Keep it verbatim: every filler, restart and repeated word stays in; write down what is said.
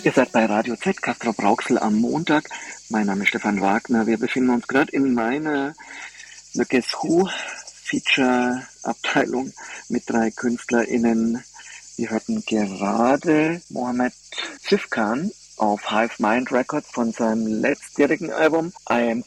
Ihr seid bei Radio Z, Castrop Rauxel am Montag. Mein Name ist Stefan Wagner. Wir befinden uns gerade in meiner The Guess Who Feature Abteilung mit drei KünstlerInnen. Wir hörten gerade Mohammed Sifkan auf Hive Mind Records von seinem letztjährigen Album I Am